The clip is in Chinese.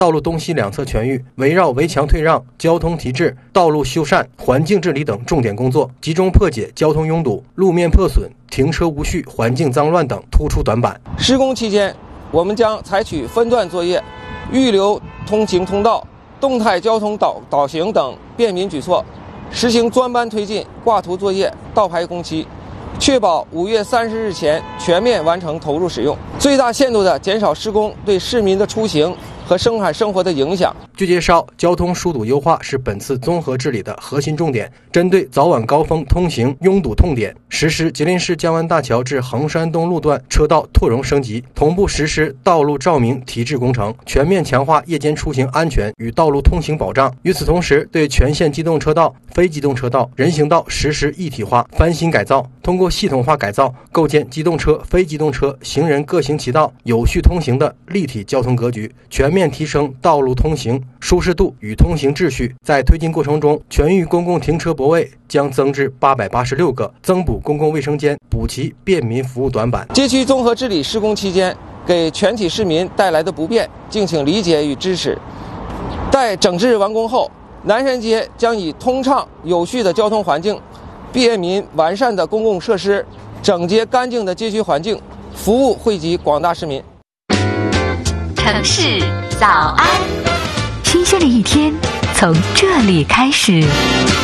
道路东西两侧全域围绕围墙退让、交通提质、道路修缮、环境治理等重点工作，集中破解交通拥堵、路面破损、停车无序、环境脏乱等突出短板。 施工期间，我们将采取分段作业、预留通行通道、动态交通导行等便民举措，实行专班推进、挂图作业、倒排工期，确保5月30日前全面完成投入使用，最大限度地减少施工对市民的出行和生产生活的影响。 据介绍，交通疏堵优化是本次综合治理的核心重点，针对早晚高峰通行拥堵痛点，实施吉林市江湾大桥至衡山东路段车道拓容升级，同步实施道路照明提质工程，全面强化夜间出行安全与道路通行保障。与此同时，对全线机动车道、非机动车道、人行道实施一体化翻新改造，通过系统化改造，构建机动车、非机动车、行人各行其道、有序通行的立体交通格局，全面提升道路通行舒适度与通行秩序。在推进过程中，全域公共停车泊位将增至886个，增补公共卫生间，补齐便民服务短板。 街区综合治理施工期间给全体市民带来的不便，敬请理解与支持。待整治完工后，南山街将以通畅有序的交通环境、便民完善的公共设施、整洁干净的街区环境，服务惠及广大市民。 城市早安，新鲜的一天从这里开始。